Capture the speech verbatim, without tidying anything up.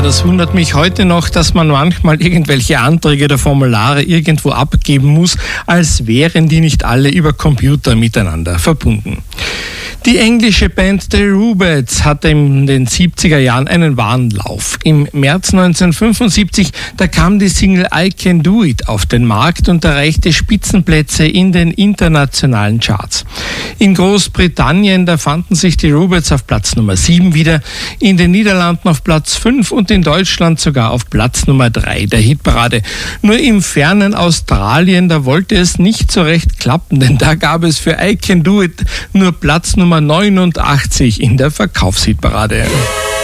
das wundert mich heute noch, dass man manchmal irgendwelche Anträge oder Formulare irgendwo abgeben muss, als wären die nicht alle über Computer miteinander verbunden. Die englische Band The Rubettes hatte in den siebziger Jahren einen wahren Lauf. Im März neunzehnhundertfünfundsiebzig, da kam die Single I Can Do It auf den Markt und erreichte Spitzenplätze in den internationalen Charts. In Großbritannien, da fanden sich die Rubettes auf Platz Nummer sieben wieder, in den Niederlanden auf Platz fünf und in Deutschland sogar auf Platz Nummer drei der Hitparade. Nur im fernen Australien, da wollte es nicht so recht klappen, denn da gab es für I Can Do It nur Platz Nummer neunundachtzig in der Verkaufshitparade.